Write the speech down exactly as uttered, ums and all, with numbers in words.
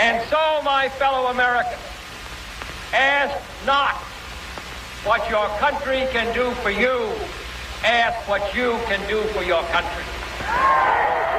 And so, my fellow Americans, ask not what your country can do for you. Ask what you can do for your country.